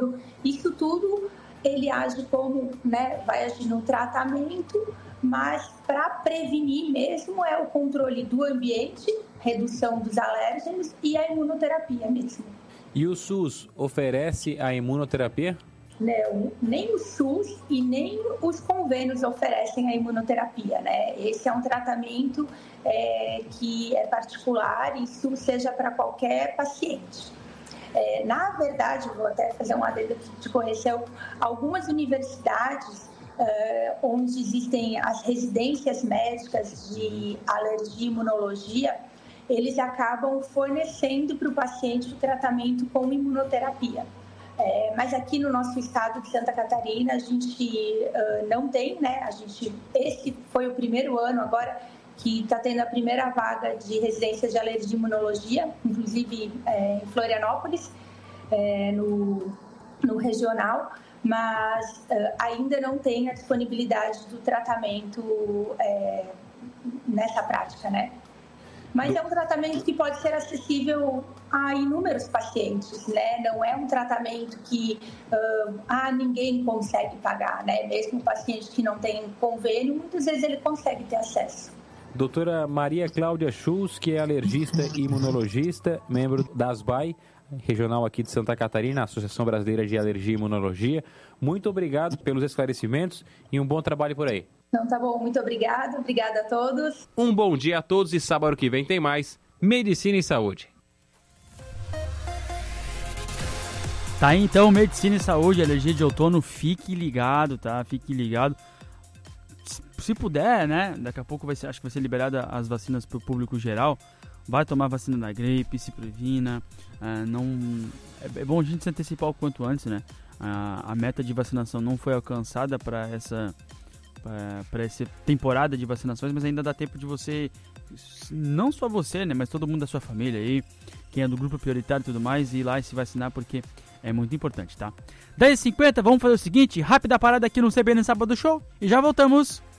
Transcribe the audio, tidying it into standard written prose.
soro. Isso tudo ele age como, né, vai agir no tratamento, mas para prevenir mesmo é o controle do ambiente, redução dos alérgenos e a imunoterapia mesmo. E o SUS oferece a imunoterapia? Não, nem o SUS e nem os convênios oferecem a imunoterapia, né? Esse é um tratamento que é particular, isso seja para qualquer paciente. Na verdade, vou até fazer um adendo aqui de correção, algumas universidades onde existem as residências médicas de alergia e imunologia, eles acabam fornecendo para o paciente o tratamento com imunoterapia. Mas aqui no nosso estado de Santa Catarina a gente não tem, né? Esse foi o primeiro ano agora que está tendo a primeira vaga de residência de alergia e imunologia, inclusive em Florianópolis, no regional, mas ainda não tem a disponibilidade do tratamento nessa prática, né? Mas é um tratamento que pode ser acessível a inúmeros pacientes, né? Não é um tratamento que ninguém consegue pagar, né? Mesmo o paciente que não tem convênio, muitas vezes ele consegue ter acesso. Doutora Maria Cláudia Schulz, que é alergista e imunologista, membro da ASBAI, regional aqui de Santa Catarina, Associação Brasileira de Alergia e Imunologia. Muito obrigado pelos esclarecimentos e um bom trabalho por aí. Então tá bom, muito obrigada a todos. Um bom dia a todos e sábado que vem tem mais Medicina e Saúde. Tá aí então, Medicina e Saúde, alergia de outono, fique ligado, tá? Fique ligado. Se puder, né? Daqui a pouco acho que vai ser liberada as vacinas para o público geral. Vai tomar vacina da gripe, se previna. É bom a gente se antecipar o quanto antes, né? A meta de vacinação não foi alcançada para essa temporada de vacinações, mas ainda dá tempo de você, não só você, né, mas todo mundo da sua família aí, quem é do grupo prioritário e tudo mais, ir lá e se vacinar porque é muito importante, tá? 10h50, vamos fazer o seguinte, rápida parada aqui no CBN Sábado Show e já voltamos.